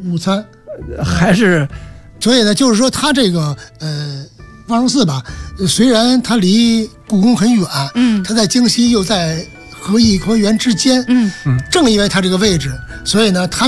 午餐， 还是， 所以呢，就是说他这个万寿寺吧，虽然它离故宫很远，它在京西又在和颐和园之间，正因为它这个位置，所以呢，它